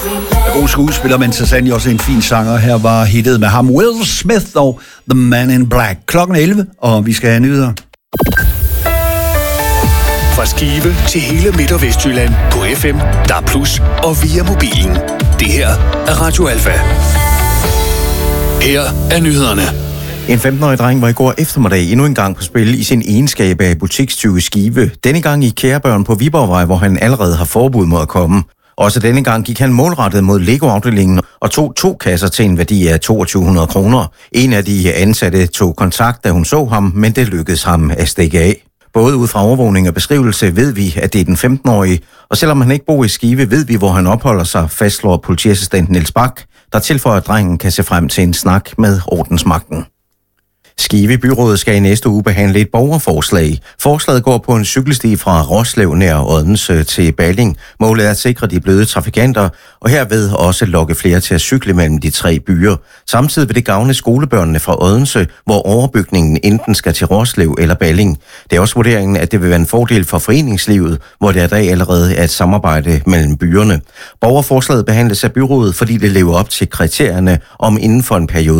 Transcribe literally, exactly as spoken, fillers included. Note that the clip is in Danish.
God skuespiller, men så sandelig også en fin sanger. Her var hittet med ham, Will Smith og The Man in Black. Klokken elleve, og vi skal have nyheder. Fra Skive til hele Midt- og Vestjylland på F M, D A B plus, og via mobilen. Det her er Radio Alfa. Her er nyhederne. En femten-årig dreng var i går eftermiddag endnu en gang på spil i sin egenskab af butikstyv i Skive. Denne gang i Kærebørn på Viborgvej, hvor han allerede har forbud mod at komme. Også denne gang gik han målrettet mod Lego-afdelingen og tog to kasser til en værdi af toogtyve hundrede kroner. En af de ansatte tog kontakt, da hun så ham, men det lykkedes ham at stikke af. Både ud fra overvågning og beskrivelse ved vi, at det er den femten-årige, og selvom han ikke bor i Skive, ved vi, hvor han opholder sig, fastslår politiassistent Niels Bak, der tilføjer, at drengen kan se frem til en snak med ordensmagten. Skive Byrådet skal i næste uge behandle et borgerforslag. Forslaget går på en cykelsti fra Roslev nær Odense til Balling. Målet er at sikre de bløde trafikanter, og herved også lokke flere til at cykle mellem de tre byer. Samtidig vil det gavne skolebørnene fra Odense, hvor overbygningen enten skal til Roslev eller Balling. Det er også vurderingen, at det vil være en fordel for foreningslivet, hvor det i dag allerede er et samarbejde mellem byerne. Borgerforslaget behandles af byrådet, fordi det lever op til kriterierne om inden for en periode